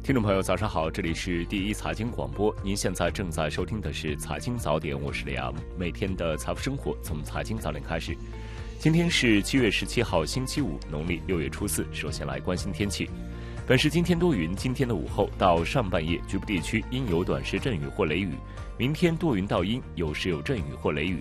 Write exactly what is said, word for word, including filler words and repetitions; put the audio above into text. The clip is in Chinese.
听众朋友，早上好，这里是第一财经广播，您现在正在收听的是财经早点，我是李阳。每天的财富生活从财经早点开始。今天是七月十七号，星期五，农历六月初四。首先来关心天气。本市今天多云，今天的午后到上半夜，局部地区阴有短时阵雨或雷雨。明天多云到阴，有时有阵雨或雷雨，